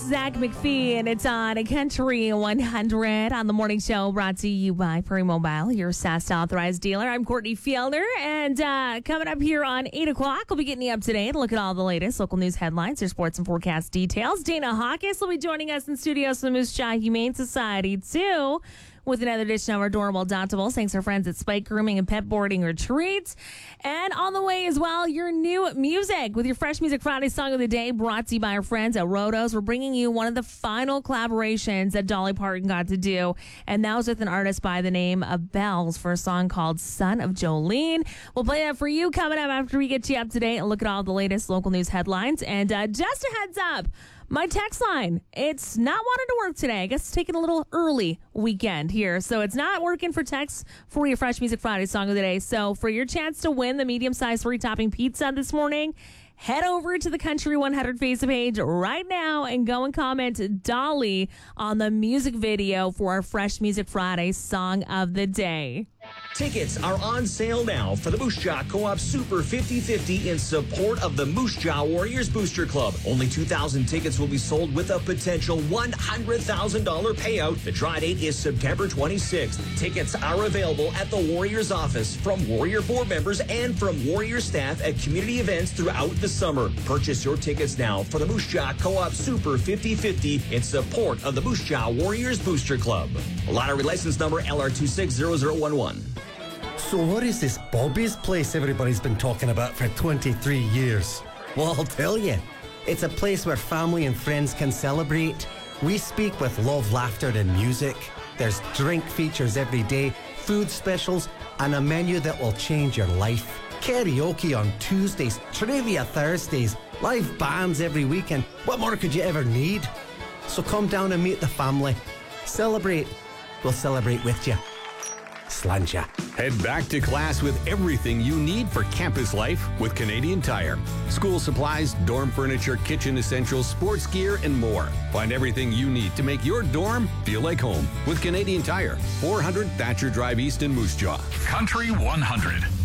Zach McPhee, and it's on Country 100 on the morning show, brought to you by Prairie Mobile, your SAST authorized dealer. I'm Courtney Fielder, and coming up here on 8 o'clock, we'll be getting you up to date. Look at all the latest local news headlines, your sports and forecast details. Dana Hawkins will be joining us in studio from the Moose Jaw Humane Society, too, with another edition of our Adorable Adoptables. Thanks to our friends at Spike Grooming and Pet Boarding Retreats. And on the way as well, your new music with your Fresh Music Friday Song of the Day, brought to you by our friends at Rotos. We're bringing you one of the final collaborations that Dolly Parton got to do, and that was with an artist by the name of Bells for a song called Son of Jolene. We'll play that for you coming up after we get you up to date and look at all the latest local news headlines. And just a heads up, my text line, it's not wanting to work today. I guess it's taking a little early weekend here. So it's not working for texts for your Fresh Music Friday Song of the Day. So for your chance to win the medium-sized 3-topping pizza this morning, head over to the Country 100 Facebook page right now and go and comment Dolly on the music video for our Fresh Music Friday Song of the Day. Tickets are on sale now for the Moose Jaw Co-op Super 50-50 in support of the Moose Jaw Warriors Booster Club. Only 2,000 tickets will be sold with a potential $100,000 payout. The draw date is September 26th. Tickets are available at the Warriors office, from Warrior board members and from Warrior staff at community events throughout the summer. Purchase your tickets now for the Moose Jaw Co-op Super 50-50 in support of the Moose Jaw Warriors Booster Club. Lottery license number LR260011. So what is this Bobby's place everybody's been talking about for 23 years? Well, I'll tell you. It's a place where family and friends can celebrate. We speak with love, laughter, and music. There's drink features every day, food specials, and a menu that will change your life. Karaoke on Tuesdays, trivia Thursdays, live bands every weekend. What more could you ever need? So come down and meet the family. Celebrate. We'll celebrate with you. Sláinte. Head back to class with everything you need for campus life with Canadian Tire. School supplies, dorm furniture, kitchen essentials, sports gear, and more. Find everything you need to make your dorm feel like home with Canadian Tire. 400 Thatcher Drive East in Moose Jaw. Country 100.